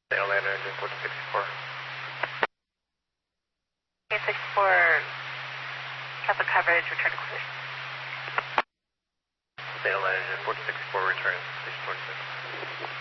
Atlanta engine 1464. 64, traffic coverage, return to clear. Atlanta engine 1464, return 646.